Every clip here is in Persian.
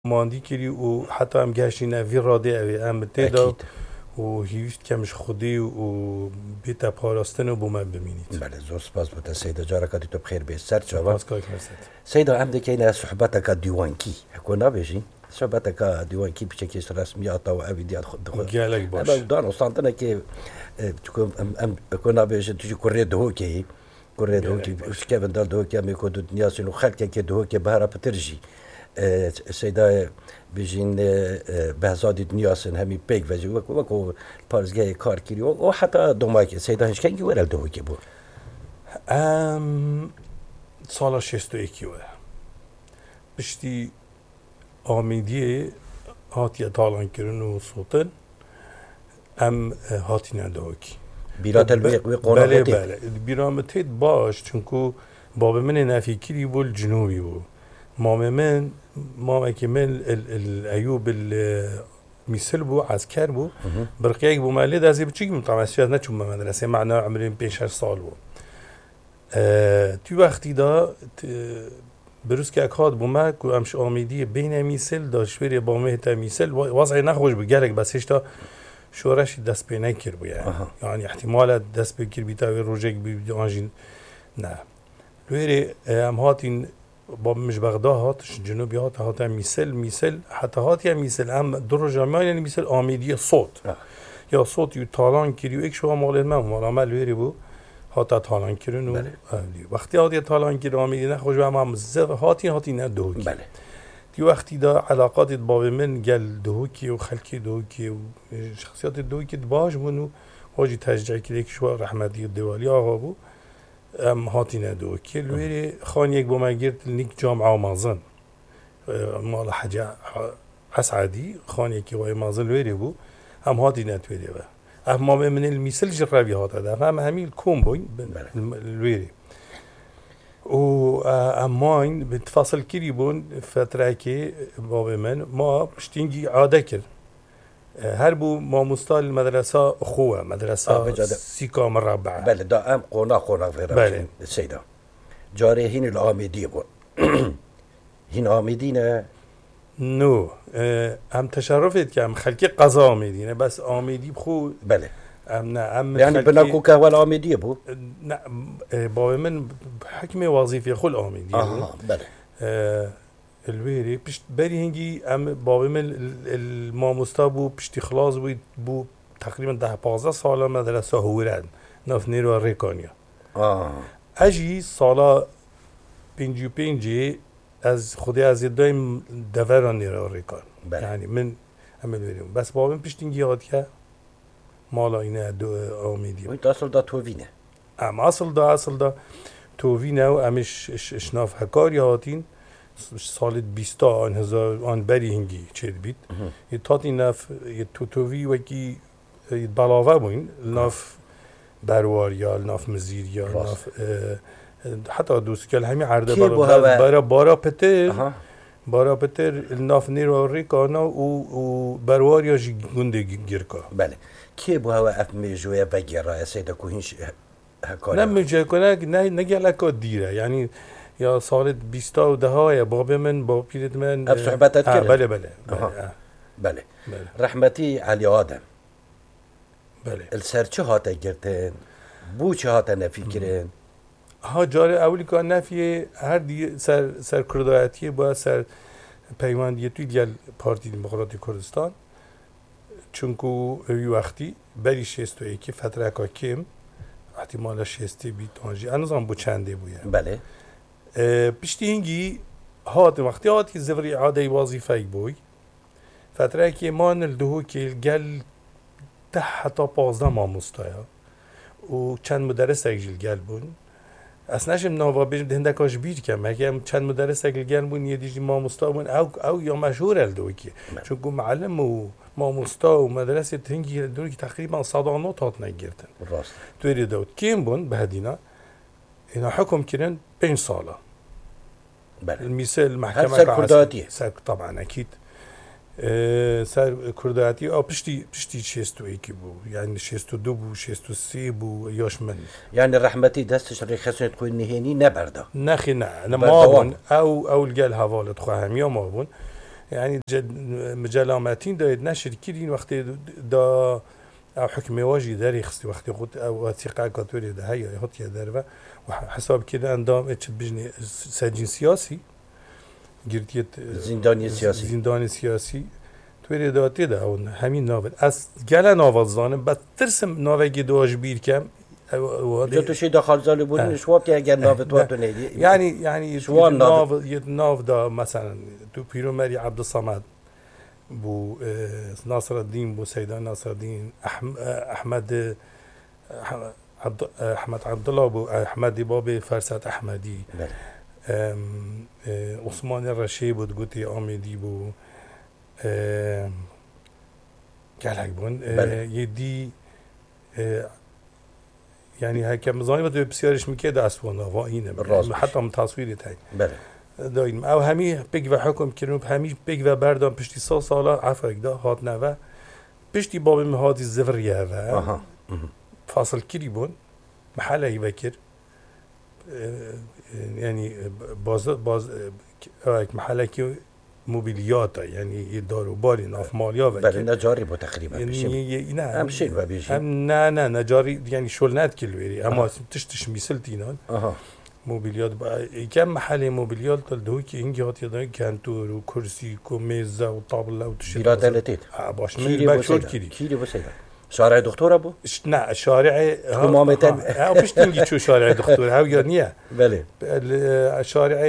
ماندی کری و حتی هم گشتی نوی راده اوی هم تیدا و هیویست کمش خودی و بیتا پاراستن و بومن ببینید. بله زور سپاس بوده سیدا جارکاتی تو بخیر بیست سر چاوا. سپاس کاک مرسد. سیدا هم دکینه صحبتك دیوانکی. حکونا بیشی. صحبتك دیوانکی بشکل رسمی آتا و اویدیات خود. گالک باش. اما دان استانتنا که تكون ام كنا باش تجي كوري دهوكي كوري دهوكي وش كيف ندار دهوكي مي كود نياس انه خلك كي دهوكي بهرا بترجي سيدا بيجين بهزادي نياس همي بيك فجي وكو بارزغاي كار كيري وحتى دوماكي سيدا هش كان يورال دهوكي بو سالا 61 و بشتي آمیدی هاتی تالان کردن و صوتن ام هاتی نداکی بیرات الویق و قرآن بله بیرامتیت باش چونکو باب من نفیکری بول جنوبی بود مام که من الایوب مثل بو عسكر بو برقيق بو مالي دازي بچيك متعمسيات نچوم مدرسه معنا عمرين 5 سال بو تو وقتی دا بروز که اکاد بومه که امش آمیدی بین میسل داشوری با مهت میسل وضعی نخوش بگرک بس هشتا شورش دست پی نکر بو یعنی احتمال دست پی کر بیتا و روژک بی آنجین نه لویری هم هاتین با مش بغداد هاتش جنوبی هات میسل حتی هاتی میسل هم در جامعه یعنی میسل آمیدی صوت یا صوت یو تالان کری و ایک شما مالت من مال لویری بو هاتا تالان کردن و وقتی هاتی تالان کردن آمیدی نخوش و هم هاتی نه دهوکی بله دی وقتی دا علاقات باب من گل دهوکی و خلکی دهوکی و شخصیات دهوکی باش بونو واجی تشجیع کرده که شو رحمتی و دوالی آقا بو هاتی نه دهوکی لویری خان یک بومه گرد نیک جامعه مازن مال حجا اسعدی خان یکی وای مازن لویری بو هم هاتی نه تویری با اما من المثل جربي هذا فهم هميل كومبوين الويري و اماين بتفاصل كريبون فتره كي بابا من ما بشتينجي عاده كر هر بو ما مستال المدرسه اخوه مدرسه سيكا مربعه بله دا ام قونا في رابطه السيده جاري هين الآمدي بو هين آمدينا نو هم تشرفت که هم خلقی قضا آمیدینه بس آمیدی بخو بله هم نه يعني بناكو كهوال آمیدی بو نه بابا من حکم وظیفه خل آمیدی بله الویری پشت بری هنگی هم بابا من الماموستا بو پشتی خلاص بو تقریبا 10-15 ساله مدرسه هورد ناف نیرو ریکانیا اجی سالا 55 از خودی از دایم دوران نیروی کار یعنی من عمل بریم بس بابم پیشتینگی یاد که مالا اینه دو آمیدی وانت اصل دا تووینه اما اصل دا تووینه و امش اشناف هکاری هاتین سال 20 آن بری هنگی چید بید یه تاتی نف یه تووی وکی بلاوه بوین ناف بروار یا ناف مزیر یا ناف حتی دوست که همین عرضه بارا پتر ناف نیرو ریکانا و برواریا جی گنده گیرکا بله کی بو هوا اف میجویا بگیرا سیدا کوهینش هکار نه میجویا کنه نگلکا دیره یعنی یا سال 20 و دههای باب من با پیرت من اف صحبتت کرد بله رحمتی علی آدم بله السر چه هاته گرتن بو چه هاته نفی کرن ها جاره اولی که نفیه هر دیگه سر کردایتیه باید سر پیوندیه توی دیگه پارتی دموکراتی کردستان چونکو اوی وقتی بری 61 فتره که کم احتمال 60 بیت آنجی انظام بو چنده بویه بله پشتی هنگی وقتی هاتی زوری عاده وظیفه بوی فتره که ما نلدهو که گل 10 حتی 15 ما مستایا و چند مدرس اگجل گل بون اصلا نشم نوا بیم دهنده کاش بیر کم اگه چند مدرس اگل گل بون یه دیجی ما مستابون او یا مشهور الدوی که چون که معلم و ما مستا و مدرسه تنگی دوری که تقریبا صدانو تات نگیرتن راست توی داود کیم بون به هدینا اینا حکم کردن 5 ساله بله المثال محکمه سر کرداتیه طبعا اکید سر کرداتی پشتی 61 بو یعنی 62 بو 63 بو یاش من یعنی رحمتی دستش رخصت تكون نهینی نبرده نخی نه ما بون او الگل حوالت خواهم یا ما بون يعني مجالاماتين دا نشر كيرين وقت دا او حكمي واجي داري خصي وقت يقول او وثيقه كاتوري ده هي يحط يا دربه وحساب كده اندام اتش بجني سجن سياسي قلت زنداني سياسي توري داتي ده او همين نوفل اس قال نوفل زانم بس ترسم نوفل جدوج بير كم جاتو شي دخل زالي بودن شواب تي اگر نوفل تواتو نيدي يعني شوان نوفل ده مثلا تو بيرو مري عبد الصمد بو ناصر الدين بو سيدان ناصر الدين احمد عبد الله بو احمد بابي فرسات احمدي عثمان الرشيد بو دغوتي اميدي بو قال هيك بون يدي يعني هيك مزاني بده بسيارش مكيده اسوانا واينه حتى من تصويري تاعي دایم او همی بگ و حکم کردن همی بگ و بردم پشتی 100 ساله عفو دا هات نوه پشتی باب مهادی زفریه و فاصل کری بون محله وکر يعني باز محله که موبیلیات يعني دارو باری ناف مالیا و بله نجاری با تقریبا يعني نه همشین و بیشین نه نجاری يعني شلنات کلویری اما تشتش میسلتینان موبیلیات کم محل موبیلیات دلدوی که اینجا هات یادن کنتور و کرسی و میز و طاوله و تشت بیرادلتید باش من باشور کیری بسیده شارع دکتر ابو نه شارع حمامتن ها پیش تینگی چو شارع دکتر ها یا نیه بله شارع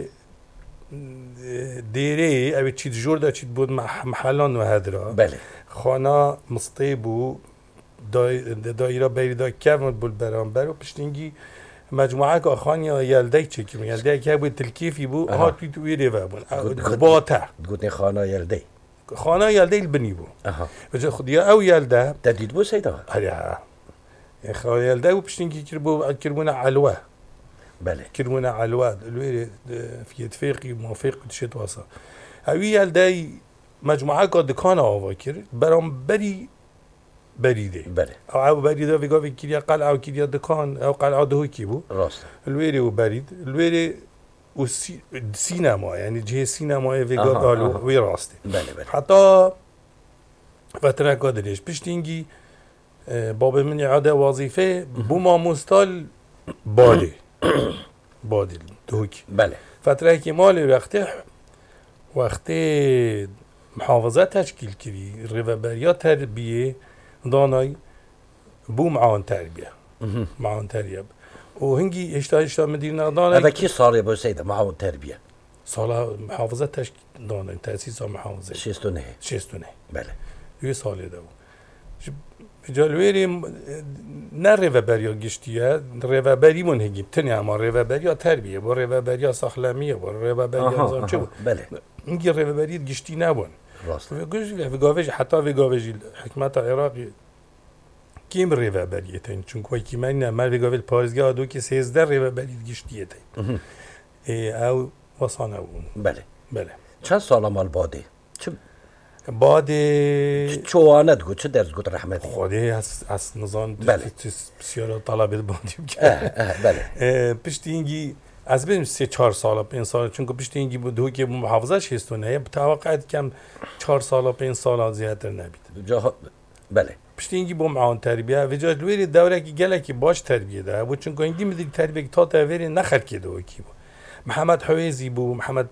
دیره اوی چیت جور دا چیت بود محلان و هدرا بله خانه مصطیبو دایره بیردا کم بود برانبر و پیش تینگی مجموعه که خانیا یلده چکیم یلده که بود تلکیفی بود ها توی توی و بود باته گوتنی خانه یلده البنی بود وجه خودیا او یلده تدید بود سیدا آره خانه یلده و پشتینگی کربونه علوه بله کربونه علوه الوی فی اتفاقی موافق تشت واسه اوی یلده مجموعه که دکان آوا کرد برام بريده بله او بريده في قاف كيريا قلعه وكيريا دكان او قلعه دهو كيبو راست الويري وبريد الويري والسينما يعني جهه سينما في قاف قالوا وي راستي بله حتى فتره قادرش بشتينجي باب من اعاده وظيفه بو ما مستال بادي دهوكي بله فتره كي مالي وقتی محافظه تشکیل کردی رهبری تربیه دانای بو معاون تربیه و هنگی اشتا مدينه دانای هذا کی صار ابو سيد معاون تربیه سال محافظه تشکیل دانای تاسیس محافظه 69 بله یه سال ده جالویری نه رهبری گشتیه رهبری من هنگی تنی اما رهبری تربیه با رهبری ساخلامیه با رهبری نظام چه بود بله اینگی رهبری گشتی نبود راست في قافج حتى في قافج الحكمة العراقي كيم رهبرية تين چون كوي كيمان مال في قافج باريزگاه دو كي 13 رهبري گشتیه تين او وصانا بله چند سال مال باده چوانت گو چه درس گوت رحمتی خودی از نظام بسیار طلبه باندیم بله پشت اینگی از بین 3-4 سال 5 سال چون که پشت اینگی بود که محافظه‌اش هستونه توقعت کم 4 سال 5 سال زیادتر نبید بله پشت اینگی با معاون تربیه و جای لوری دوره کی گله کی باش تربیه ده بود چون که اینگی میدی تربیه تا تا وری نخر کده و کی محمد حویزی بو محمد